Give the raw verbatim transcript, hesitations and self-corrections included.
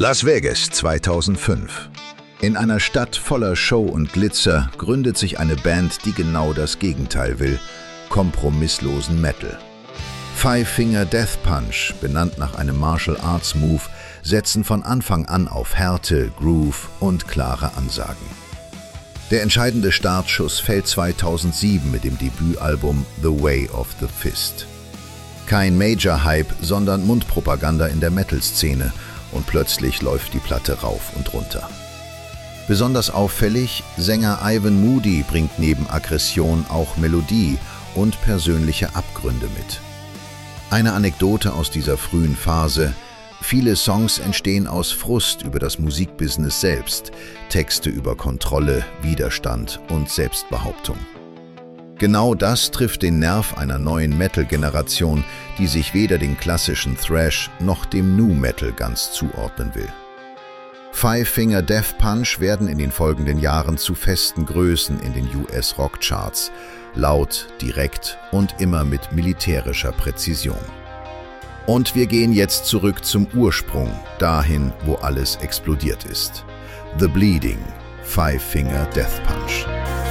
Las Vegas zweitausendfünf. In einer Stadt voller Show und Glitzer gründet sich eine Band, die genau das Gegenteil will: kompromisslosen Metal. Five Finger Death Punch, benannt nach einem Martial Arts Move, setzen von Anfang an auf Härte, Groove und klare Ansagen. Der entscheidende Startschuss fällt zweitausendsieben mit dem Debütalbum The Way of the Fist. Kein Major-Hype, sondern Mundpropaganda in der Metal-Szene, und plötzlich läuft die Platte rauf und runter. Besonders auffällig: Sänger Ivan Moody bringt neben Aggression auch Melodie und persönliche Abgründe mit. Eine Anekdote aus dieser frühen Phase: Viele Songs entstehen aus Frust über das Musikbusiness selbst, Texte über Kontrolle, Widerstand und Selbstbehauptung. Genau das trifft den Nerv einer neuen Metal-Generation, die sich weder den klassischen Thrash noch dem Nu Metal ganz zuordnen will. Five Finger Death Punch werden in den folgenden Jahren zu festen Größen in den U S-Rockcharts, laut, direkt und immer mit militärischer Präzision. Und wir gehen jetzt zurück zum Ursprung, dahin, wo alles explodiert ist. The Bleeding, Five Finger Death Punch.